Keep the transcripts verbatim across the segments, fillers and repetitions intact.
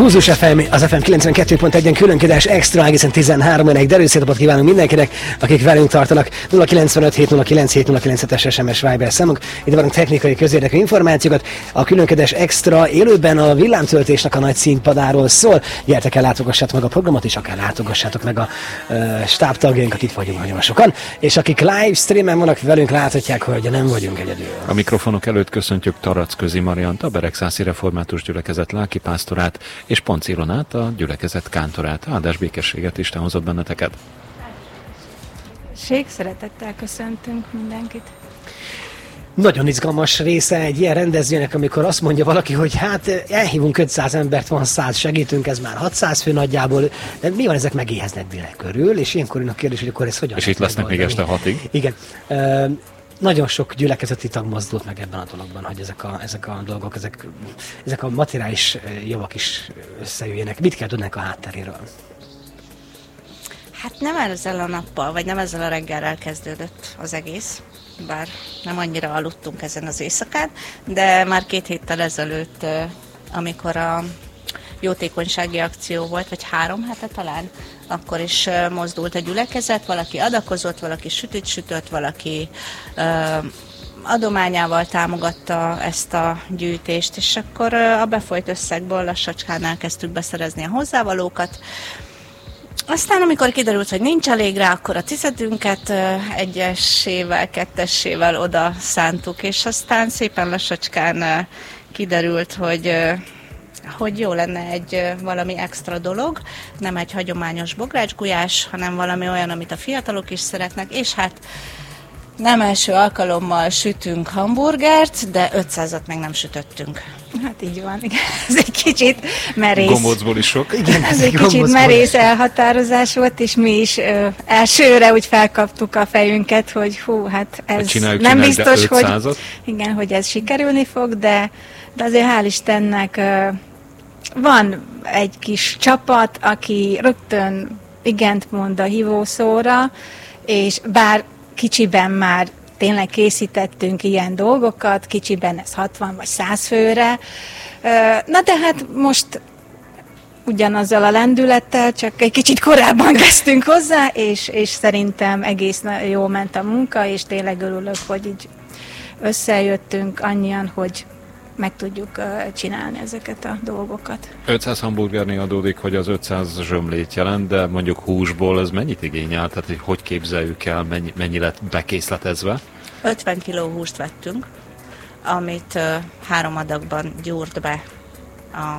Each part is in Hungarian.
Pulzus ef em, az ef em kilencvenkettő pont egyen különkedés extra egészen tizenhárom óráig derű szép napot kívánunk mindenkinek, akik velünk tartanak. nulla kilencvenöt hét nulla kilenc hét nulla kilenc es em es Viber számunk. Itt vannak technikai közérdekű információkat. A különkedés extra élőben a villámtöltésnek a nagy színpadáról szól. Gyertek el, látogassátok meg a programot, és akár látogassátok meg a uh, stábtagjainkat, itt vagyunk nagyon sokan. És akik live streamen vannak velünk, láthatják, hogy nem vagyunk egyedül. A mikrofonok előtt köszöntjük Taracközi Mariant, a Beregszászi Református Gyülekezet lelkipásztorát, és Ponc Ilonát, a gyülekezet kántorát. Áldás békességet, Isten hozott benneteket. Ség, szeretettel köszöntünk mindenkit. Nagyon izgalmas része egy ilyen rendezvénynek, amikor azt mondja valaki, hogy hát elhívunk ötszáz embert, van száz, segítünk, ez már hatszáz fő nagyjából, de mi van, ezek megéheznek délek körül, és ilyenkor jön a kérdés, hogy akkor ez hogyan... És itt lesznek még este hatig. Igen. Uh, nagyon sok gyülekezeti tag mozdult meg ebben a dologban, hogy ezek a, ezek a dolgok, ezek, ezek a materiális javak is összejöjjenek. Mit kell tudnánk a hátteréről? Hát nem ezzel a nappal, vagy nem ezzel a reggellel kezdődött az egész, bár nem annyira aludtunk ezen az éjszakán, de már két héttel ezelőtt, amikor a jótékonysági akció volt, vagy három hete talán, akkor is mozdult a gyülekezet, valaki adakozott, valaki sütött, sütött, valaki uh, adományával támogatta ezt a gyűjtést, és akkor uh, a befolyt összegből lassacskán elkezdtük beszerezni a hozzávalókat. Aztán, amikor kiderült, hogy nincs elég rá, akkor a tizedünket uh, egyesével, kettessével oda szántuk, és aztán szépen lassacskán uh, kiderült, hogy uh, hogy jó lenne egy valami extra dolog, nem egy hagyományos bográcsgulyás, hanem valami olyan, amit a fiatalok is szeretnek, és hát nem első alkalommal sütünk hamburgert, de ötszázat meg nem sütöttünk. Hát így van, igen. Ez egy kicsit merész. Gombócból is sok. Igen, ez egy kicsit merész elhatározás volt, és mi is ö, elsőre úgy felkaptuk a fejünket, hogy hú, hát ez csináljuk, nem csináljuk, biztos, hogy, igen, hogy ez sikerülni fog, de, de azért hál' Istennek ö, van egy kis csapat, aki rögtön igent mond a hívószóra, és bár kicsiben már tényleg készítettünk ilyen dolgokat, kicsiben ez hatvan vagy száz főre. Na de hát most ugyanazzal a lendülettel, csak egy kicsit korábban kezdtünk hozzá, és, és szerintem egész jól ment a munka, és tényleg örülök, hogy így összejöttünk annyian, hogy meg tudjuk csinálni ezeket a dolgokat. ötszáz hamburgernél adódik, hogy az ötszáz zsömlét jelent, de mondjuk húsból ez mennyit igényel? Tehát, hogy hogy képzeljük el, mennyi, mennyi lett bekészletezve? ötven kiló húst vettünk, amit uh, három adagban gyúrt be a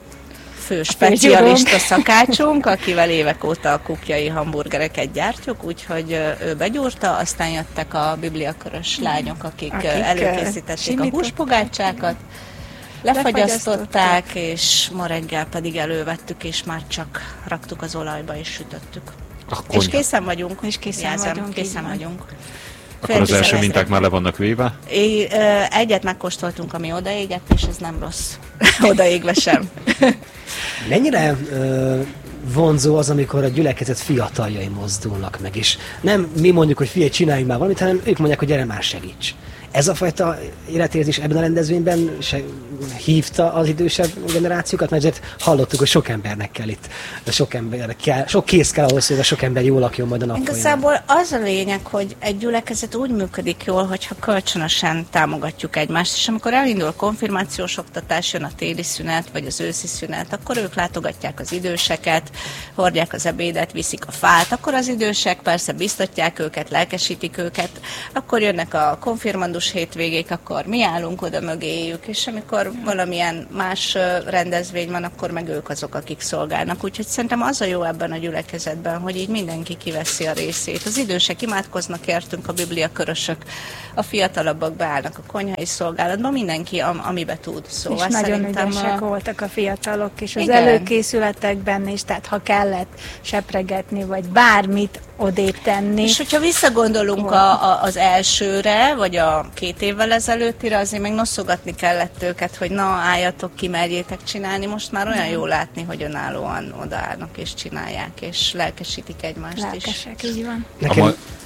fő specialista szakácsunk, akivel évek óta a kukjai hamburgereket gyártjuk, úgyhogy uh, ő begyúrta, aztán jöttek a bibliakörös lányok, akik, akik uh, előkészítették a húspogácsákat, lefagyasztották, és ma reggel pedig elővettük, és már csak raktuk az olajba, és sütöttük. És készen vagyunk. És készen Jelzem, vagyunk. Készen vagyunk. Akkor az első minták már le vannak véve? É, egyet megkóstoltunk, ami odaégett, és ez nem rossz. Odaégve sem. Mennyire ö, vonzó az, amikor a gyülekezet fiataljai mozdulnak meg, és nem mi mondjuk, hogy figyelj, csináljunk már valamit, hanem ők mondják, hogy gyere már, segíts. Ez a fajta életérzés ebben a rendezvényben se hívta az idősebb generációkat, mert azért hallottuk, hogy sok embernek kell itt, sok ember kell, sok kész kell ahhoz, hogy sok ember jól lakjon majd a nap folyamán. Igazából az a lényeg, hogy egy gyülekezet úgy működik jól, hogyha kölcsönösen támogatjuk egymást, és amikor elindul konfirmációs oktatás, jön a téli szünet, vagy az őszi szünet, akkor ők látogatják az időseket, hordják az ebédet, viszik a fát, akkor az idősek persze biztatják őket, lelkesítik őket, akkor jönnek a konfirmandus hétvégék, akkor mi állunk oda mögéjük, és amikor valamilyen más rendezvény van, akkor meg ők azok, akik szolgálnak. Úgyhogy szerintem az a jó ebben a gyülekezetben, hogy így mindenki kiveszi a részét. Az idősek imádkoznak értünk, a bibliakörösök, a fiatalabbak beállnak a konyhai szolgálatban, mindenki am- amibe tud. Szóval és nagyon ügyesek a... voltak a fiatalok, és az Igen. előkészületekben is, tehát ha kellett sepregetni, vagy bármit odébb tenni. És hogyha visszagondolunk a, a, az elsőre, vagy a két évvel ezelőttire, azért meg noszogatni kellett őket, hogy na, álljatok ki, merjétek csinálni. Most már olyan jó látni, hogy önállóan odaállnak és csinálják, és lelkesítik egymást Lelkesek, is. így van. Nekem...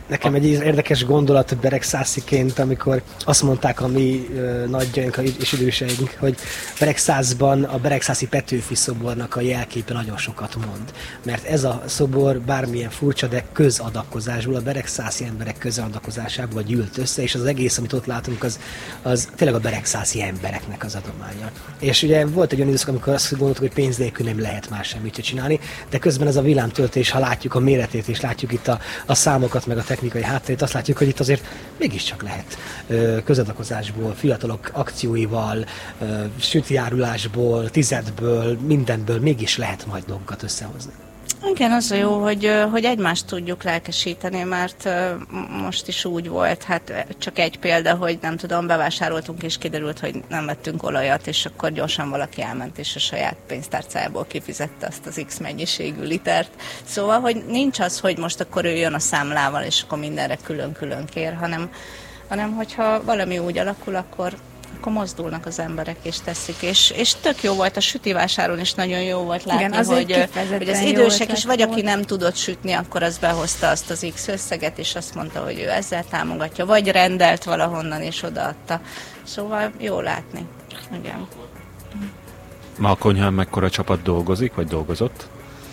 Nekem egy érdekes gondolat Beregszásziként, amikor azt mondták a mi ö, nagyjaink és időseink, hogy Beregszászban a beregszászi Petőfi szobornak a jelképe nagyon sokat mond. Mert ez a szobor bármilyen furcsa, de közadakozásból, a beregszászi emberek közadakozásából gyűlt össze, és az egész, amit ott látunk, az, az tényleg a beregszászi embereknek az adománya. És ugye volt egy olyan időszak, amikor azt gondoltuk, hogy pénz nélkül nem lehet más semmit csinálni, de közben ez a villámtöltés, ha látjuk a méretét, és látjuk itt a, a számokat, meg a technikai háttérét, azt látjuk, hogy itt azért mégiscsak lehet közadakozásból, fiatalok akcióival, sütijárulásból, tizedből, mindenből mégis lehet majd dolgokat összehozni. Igen, az a jó, hogy, hogy egymást tudjuk lelkesíteni, mert most is úgy volt, hát csak egy példa, hogy nem tudom, bevásároltunk és kiderült, hogy nem vettünk olajat, és akkor gyorsan valaki elment, és a saját pénztárcájából kifizette azt az X mennyiségű litert. Szóval, hogy nincs az, hogy most akkor ő jön a számlával, és akkor mindenre külön-külön kér, hanem, hanem hogyha valami úgy alakul, akkor akkor mozdulnak az emberek és teszik, és, és tök jó volt a sütivásáron, és nagyon jó volt látni, igen, hogy, hogy az idősek is, vagy aki nem tudott sütni, akkor az behozta azt az X összeget, és azt mondta, hogy ő ezzel támogatja, vagy rendelt valahonnan, és odaadta. Szóval jó látni. Igen. Ma a konyhán mekkora csapat dolgozik, vagy dolgozott?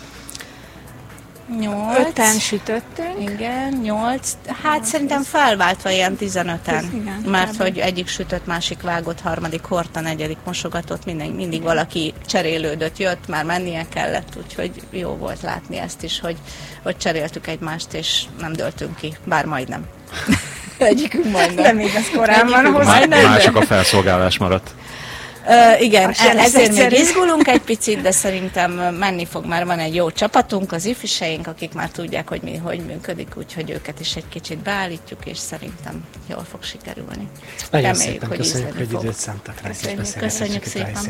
Nyolc. Öten sütöttünk. Igen, nyolc. Hát nyolc, szerintem felváltva ilyen tizenöten. Igen, mert kb. Hogy egyik sütött, másik vágott, harmadik hordta, negyedik mosogatott, minden, mindig valaki cserélődött, jött, már mennie kellett, úgyhogy jó volt látni ezt is, hogy, hogy cseréltük egymást, és nem döltünk ki, bár majdnem. Egyikünk majdnem. De még az korán van hozzá. Mások a felszolgálás maradt. Uh, igen, ezért még izgulunk egy picit, de szerintem menni fog, már van egy jó csapatunk, az ifjúseink, akik már tudják, hogy mi hogy működik, úgyhogy őket is egy kicsit beállítjuk, és szerintem jól fog sikerülni. Nagyon Reméljük, szépen hogy köszönjük, hogy időt szántak rá. Köszönjük, köszönjük szépen.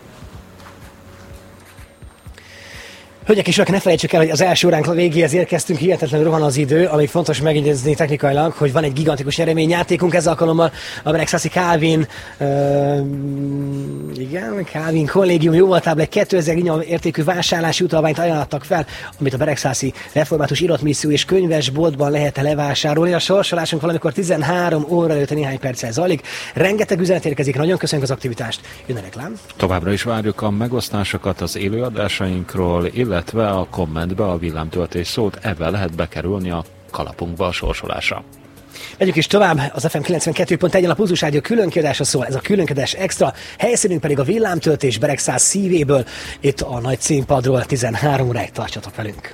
Hölgyek és urak, ne felejtsük el, hogy az első óránk végéhez érkeztünk, hihetetlenül rohan az idő, amíg fontos megjegyezni technikailag, hogy van egy gigantikus nyereményjátékunk, ez alkalommal a Beregszászi Calvin, uh, igen, Calvin Kollégium jóvoltából egy kétezer értékű vásárlási utalványt ajánlottak fel, amit a Beregszászi Református Iratmisszió és Könyvesboltban lehet levásárolni. A sorsolásunk valamikor tizenhárom óra előtt néhány perccel zajlik. Rengeteg üzenet érkezik, nagyon köszönjük az aktivitást. Jön a reklám. Továbbra is várjuk a megosztásokat az élőadásainkról, illetve illetve a kommentbe a villámtöltés szót, ebben lehet bekerülni a kalapunkba a sorsolásra. Megyünk is tovább, az ef em kilencvenkettő pont egy a Pulzus Rádió különkiadása szól, ez a különkiadás extra, helyszínünk pedig a villámtöltés Beregszász szívéből, itt a nagy színpadról tizenhárom óráig tartsatok velünk.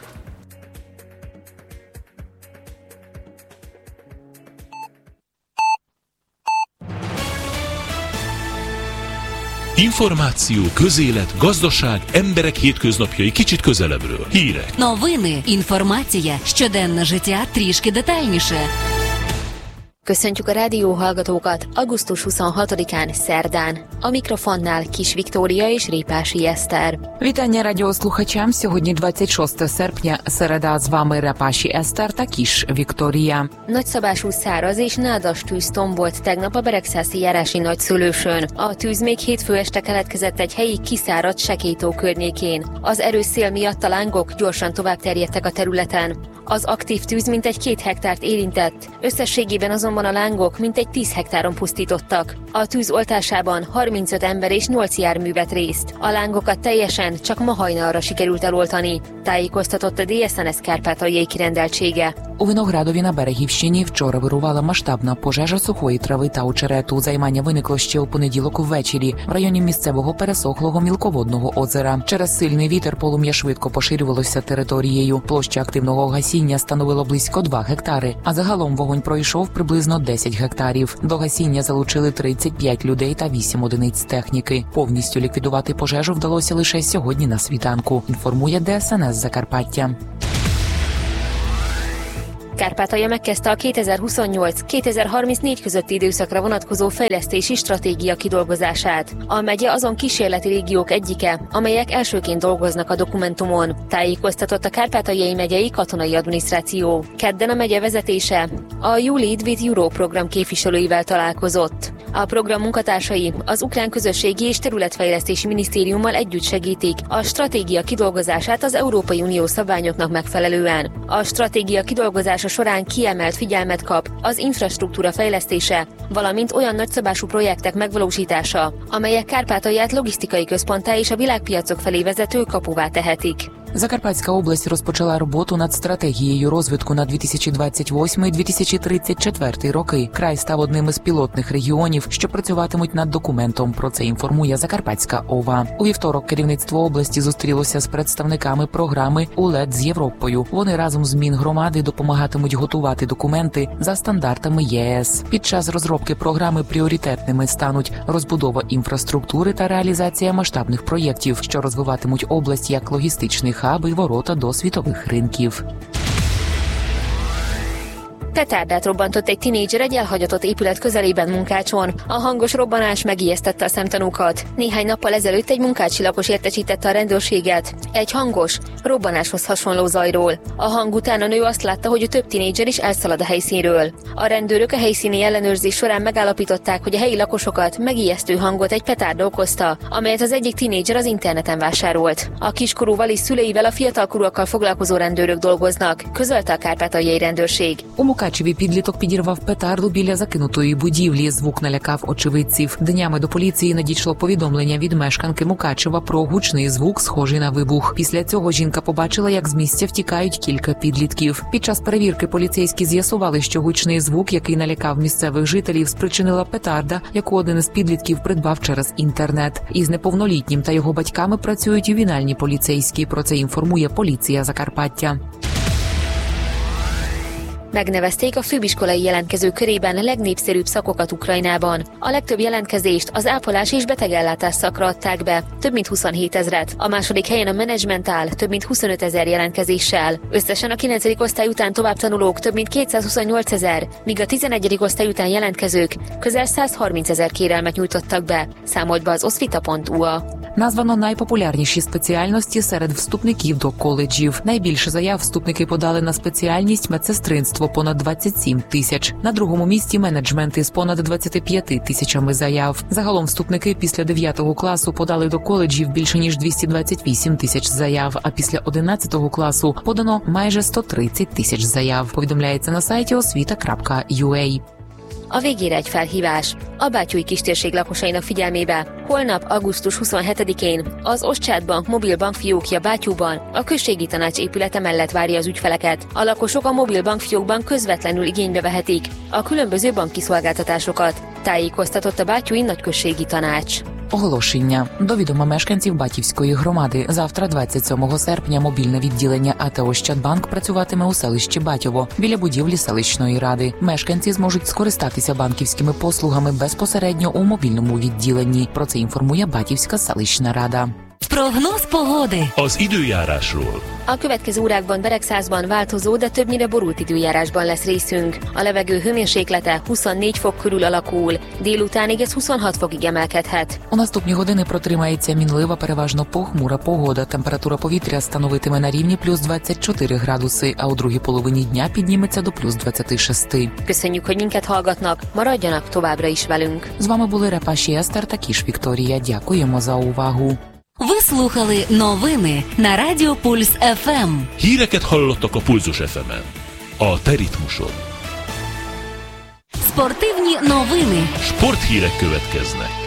Információ, közélet, gazdaság, emberek hétköznapjai kicsit közelebbről. Hírek. Новини, інформація, щоденне життя трішки детальніше. Köszöntjük a rádióhallgatókat augusztus huszonhatodikán szerdán. A mikrofonnál Kis Viktória és Répási Eszter. Вітання радіослухачам. Сьогодні двадцять шостого серпня, середа, з вами Репаші Eszter та Kis Viktória. Nagyszabású száraz és nádas tűz tombolt tegnap a Beregszászi járási nagyszülősön. A tűz még hétfő este keletkezett egy helyi kiszáradt Sekélytó környékén. Az erős szél miatt a lángok gyorsan tovább terjedtek a területen. Az aktív tűz mintegy két hektárt érintett, összességében azonban a lángok mintegy tíz hektáron pusztítottak. A tűz oltásában harmincöt ember és nyolc jármű vett részt. A lángokat teljesen csak ma hajnalra sikerült eloltani, tájékoztatott a dé es en es Kárpátaljai kirendeltsége. У Виноградові на Берегівщині вчора вирувала масштабна пожежа сухої трави та очерету. Займання виникло ще у понеділок ввечері в районі місцевого пересохлого мілководного озера. Через сильний вітер полум'я швидко поширювалося територією. Площа активного гасіння становила близько два гектари, а загалом вогонь пройшов приблизно десять гектарів. До гасіння залучили тридцять п'ять людей та вісім одиниць техніки. Повністю ліквідувати пожежу вдалося лише сьогодні на світанку, інформує дé es en es Закарпаття. Kárpátalja megkezdte a kétezer-huszonnyolc kétezer-harmincnégy közötti időszakra vonatkozó fejlesztési stratégia kidolgozását. A megye azon kísérleti régiók egyike, amelyek elsőként dolgoznak a dokumentumon, tájékoztatott a Kárpátaljai megyei katonai adminisztráció. Kedden a megye vezetése a You Lead with Euro program képviselőivel találkozott. A program munkatársai az ukrán közösségi és területfejlesztési minisztériummal együtt segítik a stratégia kidolgozását az Európai Unió szabványoknak megfelelően. A stratégia kidolgozása során kiemelt figyelmet kap az infrastruktúra fejlesztése, valamint olyan nagyszabású projektek megvalósítása, amelyek Kárpátalját logisztikai központtá és a világpiacok felé vezető kapuvá tehetik. Закарпатська область розпочала роботу над стратегією розвитку на дві тисячі двадцять восьмий - дві тисячі тридцять четвертий роки. Край став одним із пілотних регіонів, що працюватимуть над документом. Про це інформує Закарпатська ОВА. У вівторок керівництво області зустрілося з представниками програми УЛЕД з Європою. Вони разом з Мінгромади допомагатимуть готувати документи за стандартами ЄС. Під час розробки програми пріоритетними стануть розбудова інфраструктури та реалізація масштабних проєктів, що розвиватимуть область як логістичний хаб і ворота до світових ринків. Petárdát robbantott egy tinédzser egy elhagyatott épület közelében Munkácson. A hangos robbanás megijesztette a szemtanúkat. Néhány nappal ezelőtt egy munkácsi lakos értesítette a rendőrséget egy hangos, robbanáshoz hasonló zajról. A hang után a nő azt látta, hogy a több tinédzser is elszalad a helyszínről. A rendőrök a helyszíni ellenőrzés során megállapították, hogy a helyi lakosokat megijesztő hangot egy petárda okozta, amelyet az egyik tinédzser az interneten vásárolt. A kiskorúval és szüleivel a fiatalkorúakkal foglalkozó rendőrök dolgoznak, közölte a kárpátaljai rendőrség. Мукачеві підліток підірвав петарду біля закинутої будівлі. Звук налякав очевидців. Днями до поліції надійшло повідомлення від мешканки Мукачева про гучний звук, схожий на вибух. Після цього жінка побачила, як з місця втікають кілька підлітків. Під час перевірки поліцейські з'ясували, що гучний звук, який налякав місцевих жителів, спричинила петарда, яку один із підлітків придбав через інтернет. Із неповнолітнім та його батьками працюють ювенальні поліцейські. Про це інформує поліція Закарпаття. Megnevezték a főiskolai jelentkező körében a legnépszerűbb szakokat Ukrajnában. A legtöbb jelentkezést az ápolás és betegellátás szakra adták be, több mint huszonhét ezret. A második helyen a menedzsment áll, több mint huszonöt ezer jelentkezéssel. Összesen a kilencedik osztály után tovább tanulók több mint kétszázhuszonnyolc ezer, míg a tizenegyedik osztály után jelentkezők közel százharminc ezer kérelmet nyújtottak be, számolt be az oszvita pont u a. Названо найпопулярніші спеціальності серед вступників до коледжів. Найбільше заяв вступники подали на спеціальність медсестринство – понад двадцять сім тисяч. На другому місці менеджмент із понад двадцять п'ять тисячами заяв. Загалом вступники після дев'ятого класу подали до коледжів більше ніж двісті двадцять вісім тисяч заяв, а після одинадцятого класу подано майже сто тридцять тисяч заяв. Повідомляється на сайті освіта крапка ю а. A végére egy felhívás. A Bátyúi kistérség lakosainak figyelmébe holnap, augusztus huszonhetedikén az Ostját Bank mobil bankfiókja Bátyúban a községi tanács épülete mellett várja az ügyfeleket. A lakosok a mobil bankfiókban közvetlenül igénybe vehetik a különböző banki szolgáltatásokat, tájékoztatott a Bátyúi nagyközségi tanács. Оголошення. До відома мешканців Батівської громади. Завтра, двадцять сьомого серпня, мобільне відділення АТ «Ощадбанк» працюватиме у селищі Батьово, біля будівлі селищної ради. Мешканці зможуть скористатися банківськими послугами безпосередньо у мобільному відділенні. Про це інформує Батівська селищна рада. Прогноz pogody. Az időjárásról. A következő órákban Beregszázban változó, de többnyire borult időjárásban lesz részünk. A levegő hőmérséklete huszonnégy fok körül alakul, délutánig ez huszonhat fokig emelkedhet. У наступні години протримається мінлива, переважно похмура погода. Температура повітря становитиме на рівні плюс двадцять чотири градуси, а у другій половині дня підніметься до плюс двадцять шість. Köszönjük, hogy minket hallgatnak, maradjanak továbbra is velünk. З вами були Репаші Естер та Кіш Вікторія. Дякуємо за увагу. Ви слухали новини на Радіо Пульс еф ем. Híreket hallottak a Pulzus еф emen. A te ritmusod. Спортивні новини. Sporthírek következnek.